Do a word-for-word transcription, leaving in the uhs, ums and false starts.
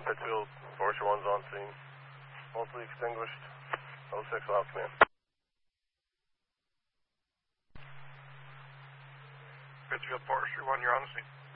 Pittsfield, Forester one's on scene. Mostly extinguished. oh six loud command. Pittsfield, Forester one, you're on the scene.